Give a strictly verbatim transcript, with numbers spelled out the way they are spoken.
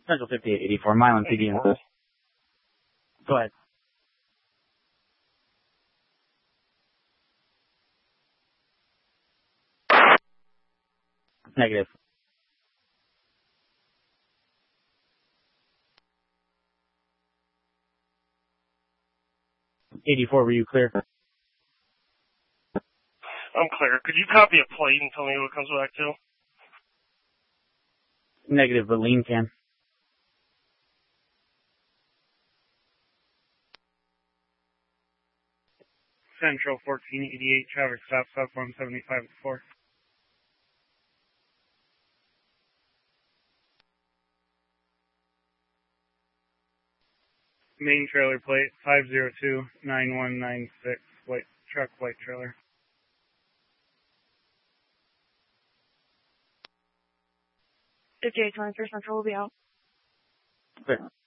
Central fifty-eight eighty-four, Milan P D. Go ahead. Negative. eighty-four, were you clear? I'm clear. Could you copy a plate and tell me what it comes back to? Negative, but lean can. Central fourteen eighty-eight, Traverse stop, stop one seventy-five at four. Main trailer plate five zero two nine one nine six, white truck, white trailer. fifty-eight twenty-three Central will be out. Clear.